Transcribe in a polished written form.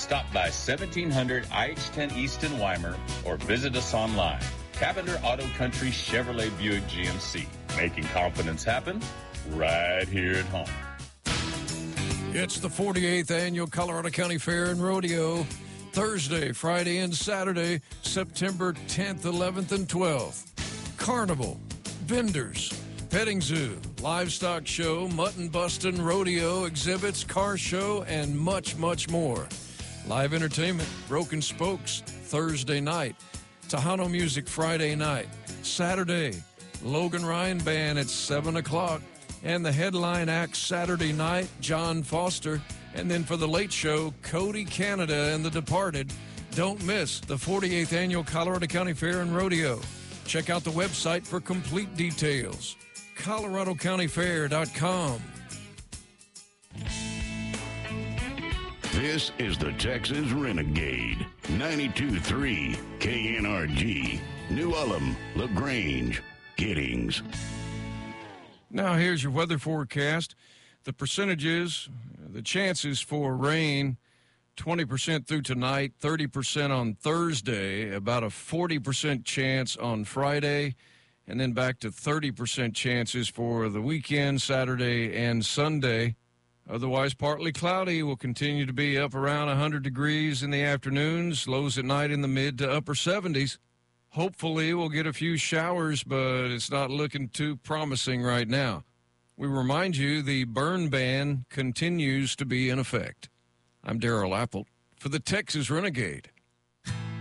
Stop by 1700 IH10 East in Weimar or visit us online. Cavender Auto Country Chevrolet Buick GMC. Making confidence happen right here at home. It's the 48th Annual Colorado County Fair and Rodeo. Thursday, Friday, and Saturday, September 10th, 11th, and 12th. Carnival, vendors, petting zoo, livestock show, mutton busting, rodeo, exhibits, car show, and much, much more. Live entertainment, Broken Spokes, Thursday night. Tejano Music, Friday night. Saturday, Logan Ryan Band at 7 o'clock. And the headline act Saturday night, John Foster. And then for the late show, Cody Canada and The Departed. Don't miss the 48th Annual Colorado County Fair and Rodeo. Check out the website for complete details. ColoradoCountyFair.com. This is the Texas Renegade. 92.3 KNRG. New Ulm, LaGrange, Giddings. Now here's your weather forecast. The percentages, the chances for rain, 20% through tonight, 30% on Thursday, about a 40% chance on Friday, and then back to 30% chances for the weekend, Saturday and Sunday. Otherwise, partly cloudy, will continue to be up around 100 degrees in the afternoons, lows at night in the mid to upper 70s. Hopefully, we'll get a few showers, but it's not looking too promising right now. We remind you the burn ban continues to be in effect. I'm Darrell Apple for the Texas Renegade.